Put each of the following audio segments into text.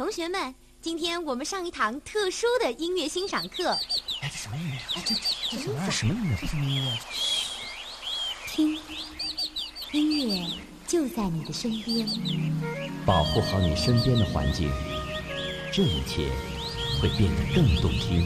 同学们，今天我们上一堂特殊的音乐欣赏课。 哎，这什么音乐？哎，这什么音乐？这什么音乐？ 听，音乐就在你的身边。 保护好你身边的环境，这一切会变得更动听。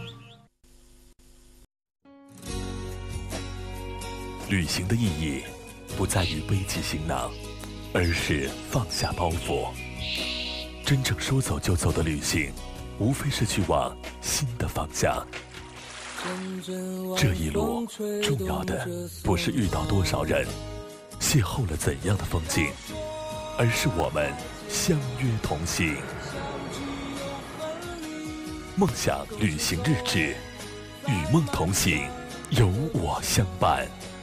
旅行的意义不在于背起行囊，而是放下包袱。真正说走就走的旅行，无非是去往新的方向。这一路重要的不是遇到多少人，邂逅了怎样的风景，而是我们相约同行。梦想旅行日志，与梦同行，有我相伴。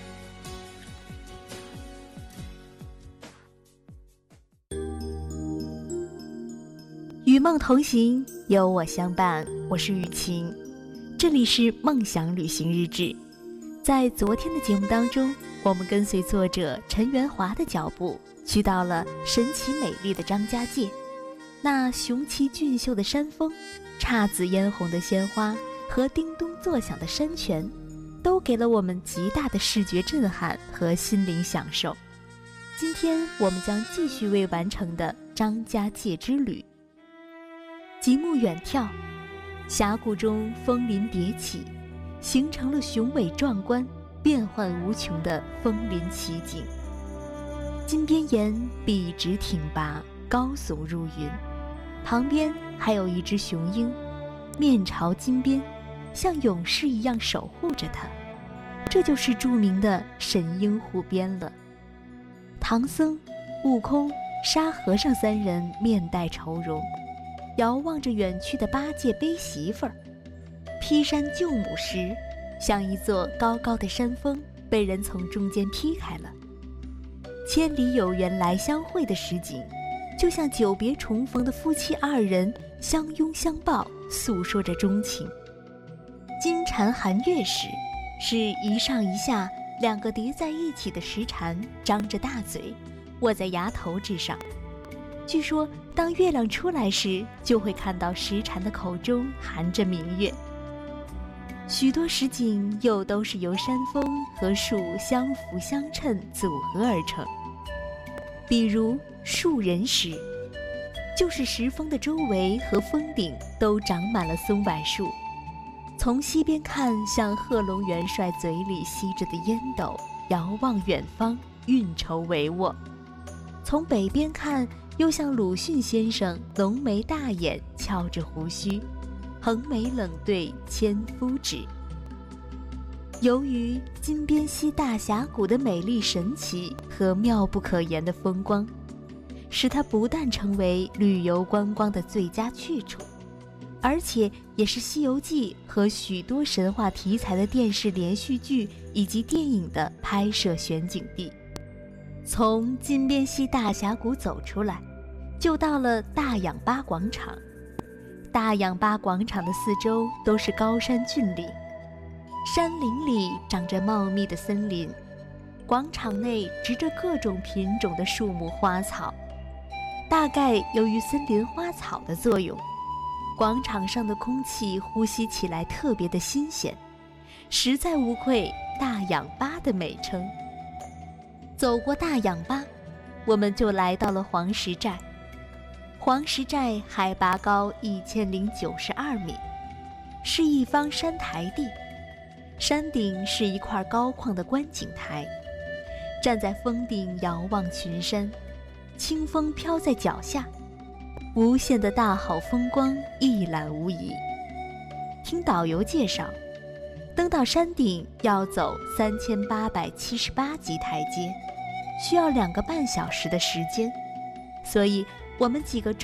与梦同行，有我相伴，我是雨晴，这里是梦想旅行日志。在昨天的节目当中，我们跟随作者陈元华的脚步，去到了神奇美丽的张家界。那雄奇俊秀的山峰，姹紫嫣红的鲜花和叮咚作响的山泉，都给了我们极大的视觉震撼和心灵享受。今天我们将继续未完成的张家界之旅。极目远眺，峡谷中峰林叠起，形成了雄伟壮观、变幻无穷的峰林奇景。金边岩笔直挺拔，高耸入云，旁边还有一只雄鹰，面朝金边，像勇士一样守护着它。这就是著名的神鹰湖边了。唐僧、悟空、沙和尚三人面带愁容，遥望着远去的八戒背媳妇儿。劈山救母时，像一座高高的山峰被人从中间劈开了。千里有缘来相会的实景，就像久别重逢的夫妻二人相拥相抱，诉说着衷情。金蝉含月时，是一上一下两个叠在一起的石蝉，张着大嘴卧在崖头之上。据说当月亮出来时，就会看到石蝉的口中含着明月。许多实景又都是由山峰和树相辅相衬组合而成。比如树人石，就是石峰的周围和峰顶都长满了松柏树，从西边看像贺龙元帅嘴里吸着的烟斗，遥望远方，运筹帷幄；从北边看又像鲁迅先生浓眉大眼，翘着胡须，横眉冷对千夫指。由于金边溪大峡谷的美丽神奇和妙不可言的风光，使它不但成为旅游观光的最佳去处，而且也是《西游记》和许多神话题材的电视连续剧以及电影的拍摄选景地。从金边溪大峡谷走出来，就到了大氧吧广场。大氧吧广场的四周都是高山峻岭，山林里长着茂密的森林，广场内植着各种品种的树木花草。大概由于森林花草的作用，广场上的空气呼吸起来特别的新鲜，实在无愧大氧吧的美称。走过大氧吧，我们就来到了黄石寨。黄石寨海拔高1092米，是一方山台地，山顶是一块高旷的观景台。站在峰顶遥望群山，清风飘在脚下，无限的大好风光一览无遗。听导游介绍，登到山顶要走3878级台阶，需要2个半小时的时间，所以我们几个